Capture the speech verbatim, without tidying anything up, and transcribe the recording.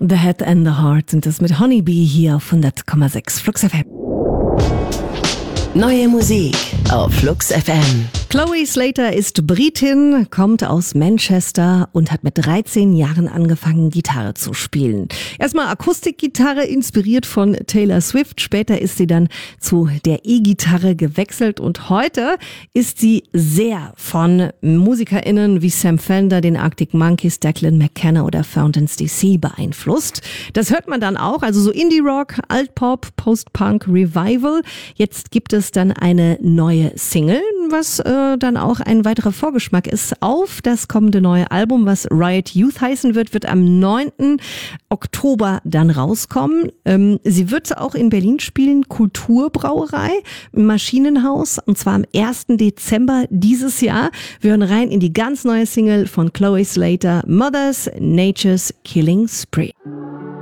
The Head and the Heart sind das mit Honeybee hier auf hundert Komma sechs Flux F M. Neue Musik auf Flux F M. Chloe Slater ist Britin, kommt aus Manchester und hat mit dreizehn Jahren angefangen, Gitarre zu spielen. Erstmal Akustikgitarre, inspiriert von Taylor Swift. Später ist sie dann zu der E-Gitarre gewechselt und heute ist sie sehr von MusikerInnen wie Sam Fender, den Arctic Monkeys, Declan McKenna oder Fountains D C beeinflusst. Das hört man dann auch, also so Indie-Rock, Alt-Pop, Post-Punk, Revival. Jetzt gibt es dann eine neue Single, was äh, dann auch ein weiterer Vorgeschmack ist auf das kommende neue Album, was Riot Youth heißen wird, wird am neunten Oktober dann rauskommen. Ähm, sie wird auch in Berlin spielen, Kulturbrauerei im Maschinenhaus, und zwar am ersten Dezember dieses Jahr. Wir hören rein in die ganz neue Single von Chloe Slater, Mothers Nature's Killing Spree.